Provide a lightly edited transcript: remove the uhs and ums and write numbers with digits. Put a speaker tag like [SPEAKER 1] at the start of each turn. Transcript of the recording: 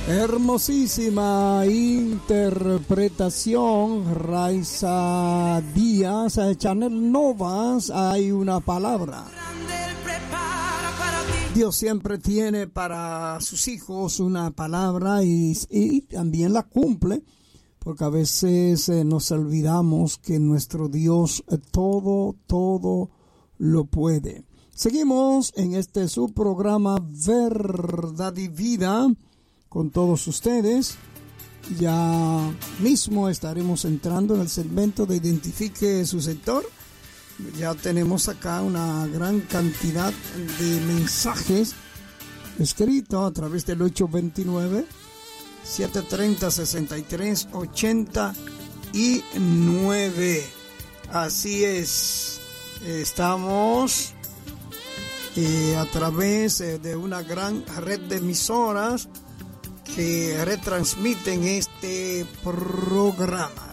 [SPEAKER 1] Hermosísima interpretación, Raiza Díaz, Chanel Novas, hay una palabra. Dios siempre tiene para sus hijos una palabra y también la cumple, porque a veces nos olvidamos que nuestro Dios todo lo puede. Seguimos en este su programa Verdad y Vida con todos ustedes. Ya mismo estaremos entrando en el segmento de Identifique su sector. Ya tenemos acá una gran cantidad de mensajes escritos a través del 829-730-6389. Así es, estamos a través de una gran red de emisoras que retransmiten este programa.